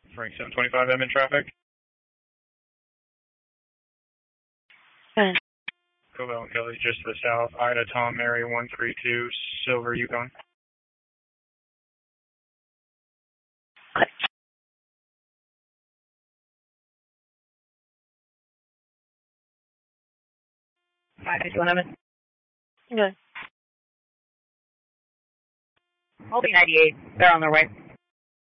Frank 725M in traffic. Cobell and Kelly just to the south. Ida Tom Mary 132 Silver Yukon. Good. Holding 98. They're on their way.